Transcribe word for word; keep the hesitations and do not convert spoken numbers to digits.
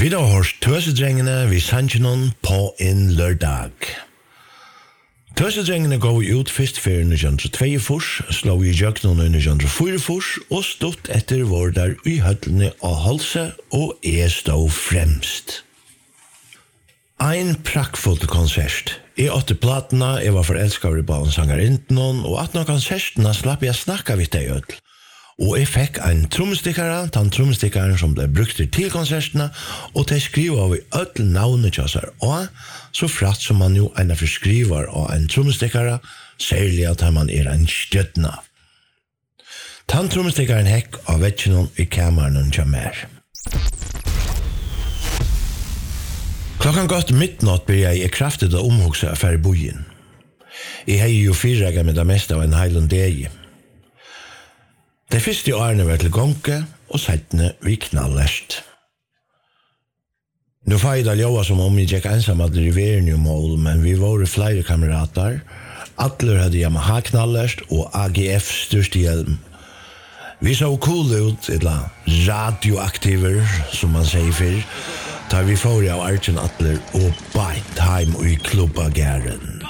Vi har hørt Tøsedrengene ved Sanchinon på en lørdag. Tøsedrengene går ut først for nitton tjueto, slå i jøknen i nitton fyrtifire og stått etter vårdar i høllene av Holse og jeg stod fremst. Ein prakkfull konsert. Jeg åtte platene, jeg var forelsket i balensangerinten, og at noen konsertene slapp jeg snakka vidt deg ødel. Og jeg fikk en trommestikkere, den trommestikkeren som ble brukt til konsertene, og til skrive av i ødel navnet til seg, og så fratt som man jo en av skriver av en trommestikkere, særlig at man er en støttene. Den trommestikkeren hekk av vettjenen i kammeren til mer. Klokkan gått midnatt blir jeg i kraftigt å omhugse affære bojen. Jeg har jo fyrregget med det meste av en heilund deg. De første årene var til gonke, og settene vi knallest. Nå får jeg da lova som om jeg gikk ensam at det riveren i mål, men vi var flere kamerater. Atler hadde Yamaha knallest, og A G F største hjelm. Vi så cool ut, eller radioaktiver, som man sier før, da vi får av Arjen Atler og bite heim i klubbagæren.